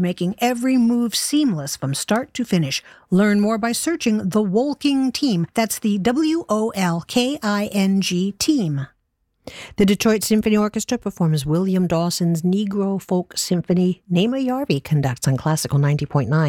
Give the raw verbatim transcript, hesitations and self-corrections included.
making every move seamless from start to finish. Learn more by searching the Wolking Team. That's the W O L K I N G team. The Detroit Symphony Orchestra performs William Dawson's Negro Folk Symphony. Naima Yarvi conducts on Classical ninety point nine.